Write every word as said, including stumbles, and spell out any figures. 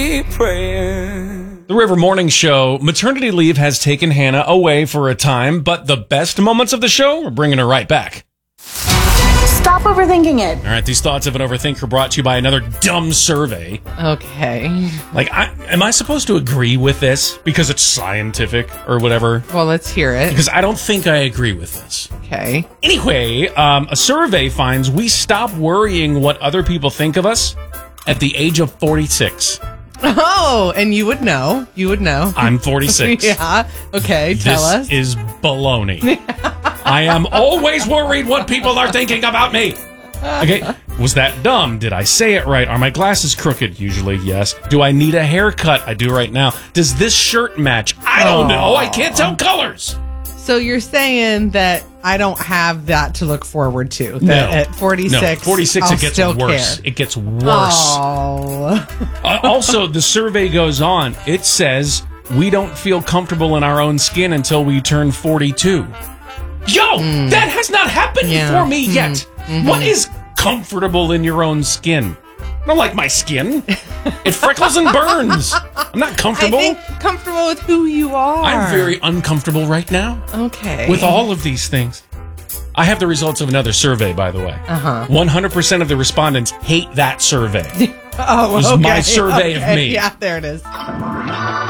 keep praying. The River Morning Show, maternity leave has taken Hannah away for a time, but the best moments of the show, we're bringing her right back. Stop overthinking it. All right, these thoughts of an overthinker brought to you by another dumb survey. Okay. Like, I, am I supposed to agree with this because it's scientific or whatever? Well, let's hear it. Because I don't think I agree with this. Okay. Anyway, um, a survey finds we stop worrying what other people think of us at the age of forty-six. Oh, and you would know. You would know. I'm forty-six. Yeah. Okay, tell this us. This is baloney. I am always worried what people are thinking about me. Okay, was that dumb? Did I say it right? Are my glasses crooked? Usually, yes. Do I need a haircut? I do right now. Does this shirt match? I don't know. I can't tell colors. So you're saying that I don't have that to look forward to. That No. At forty-six, No, forty-six, I'll it gets still worse. care. It gets worse. Oh. Uh, also, the survey goes on. It says we don't feel comfortable in our own skin until we turn forty-two. Yo, Mm. that has not happened Yeah. for me yet. Mm-hmm. What is comfortable in your own skin? I don't like my skin. It freckles and burns. I'm not I comfortable. think comfortable with who you are. I'm very uncomfortable right now Okay. with all of these things. I have the results of another survey, by the way. Uh-huh. one hundred percent of the respondents hate that survey. Oh, It was okay. my survey of okay. me. Yeah, there it is.